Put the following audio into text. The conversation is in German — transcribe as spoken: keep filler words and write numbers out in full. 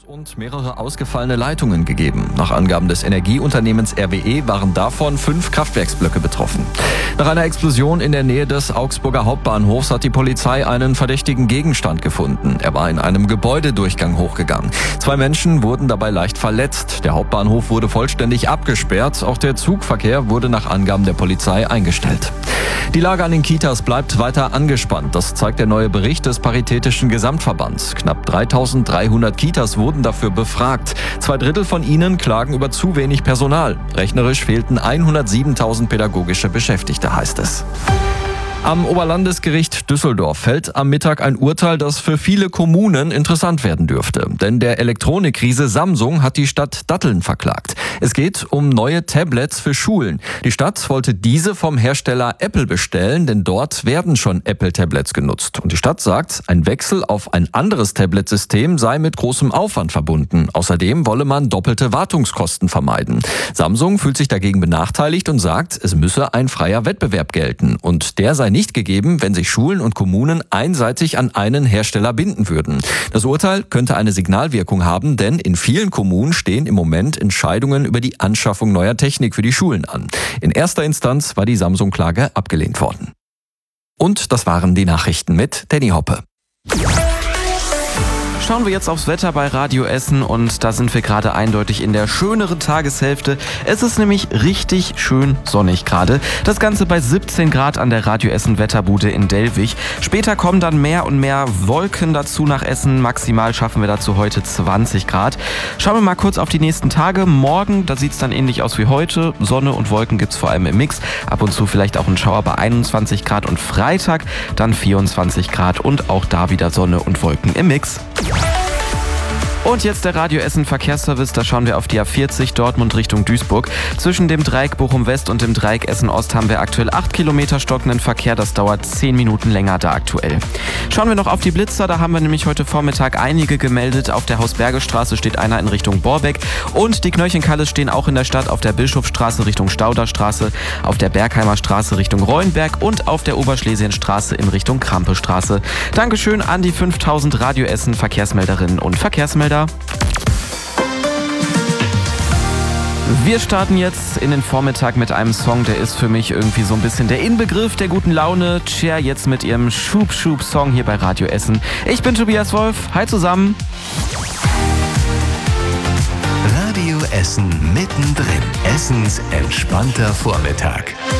und mehrere ausgefallene Leitungen gegeben. Nach Angaben des Energieunternehmens R W E waren davon fünf Kraftwerksblöcke betroffen. Nach einer Explosion in der Nähe des Augsburger Hauptbahnhofs hat die Polizei einen verdächtigen Gegenstand gefunden. Er war in einem Gebäudedurchgang hochgegangen. Zwei Menschen wurden dabei leicht verletzt. Der Hauptbahnhof wurde vollständig abgesperrt. Auch der Zugverkehr wurde nach Angaben der Polizei eingestellt. Die Lage an den Kitas bleibt weiter angespannt. Das zeigt der neue Bericht des Paritätischen Gesamtverbands. Knapp dreitausenddreihundert Kitas wurden dafür befragt. Zwei Drittel von ihnen klagen über zu wenig Personal. Rechnerisch fehlten hundertsiebentausend pädagogische Beschäftigte, heißt es. Am Oberlandesgericht Düsseldorf fällt am Mittag ein Urteil, das für viele Kommunen interessant werden dürfte. Denn der Elektronikriese Samsung hat die Stadt Datteln verklagt. Es geht um neue Tablets für Schulen. Die Stadt wollte diese vom Hersteller Apple bestellen, denn dort werden schon Apple-Tablets genutzt. Und die Stadt sagt, ein Wechsel auf ein anderes Tabletsystem sei mit großem Aufwand verbunden. Außerdem wolle man doppelte Wartungskosten vermeiden. Samsung fühlt sich dagegen benachteiligt und sagt, es müsse ein freier Wettbewerb gelten. Und der sei nicht gegeben, wenn sich Schulen und Kommunen einseitig an einen Hersteller binden würden. Das Urteil könnte eine Signalwirkung haben, denn in vielen Kommunen stehen im Moment Entscheidungen über die Anschaffung neuer Technik für die Schulen an. In erster Instanz war die Samsung-Klage abgelehnt worden. Und das waren die Nachrichten mit Danny Hoppe. Schauen wir jetzt aufs Wetter bei Radio Essen und da sind wir gerade eindeutig in der schöneren Tageshälfte. Es ist nämlich richtig schön sonnig gerade. Das Ganze bei siebzehn Grad an der Radio Essen Wetterbude in Dellwig. Später kommen dann mehr und mehr Wolken dazu nach Essen. Maximal schaffen wir dazu heute zwanzig Grad. Schauen wir mal kurz auf die nächsten Tage. Morgen, da sieht es dann ähnlich aus wie heute. Sonne und Wolken gibt es vor allem im Mix. Ab und zu vielleicht auch ein Schauer bei einundzwanzig Grad und Freitag dann vierundzwanzig Grad und auch da wieder Sonne und Wolken im Mix. Und jetzt der Radio Essen Verkehrsservice, da schauen wir auf die A vierzig Dortmund Richtung Duisburg. Zwischen dem Dreieck Bochum West und dem Dreieck Essen Ost haben wir aktuell acht Kilometer stockenden Verkehr, das dauert zehn Minuten länger da aktuell. Schauen wir noch auf die Blitzer, da haben wir nämlich heute Vormittag einige gemeldet. Auf der Hausbergestraße steht einer in Richtung Borbeck und die Knöllchenkalles stehen auch in der Stadt auf der Bischofsstraße Richtung Stauderstraße, auf der Bergheimer Straße Richtung Reuenberg und auf der Oberschlesienstraße in Richtung Krampestraße. Dankeschön an die fünftausend Radio Essen Verkehrsmelderinnen und Verkehrsmelder. Wir starten jetzt in den Vormittag mit einem Song, der ist für mich irgendwie so ein bisschen der Inbegriff der guten Laune. Cher jetzt mit ihrem Schub-Schub-Song hier bei Radio Essen. Ich bin Tobias Wolf, hi zusammen. Radio Essen mittendrin. Essens entspannter Vormittag.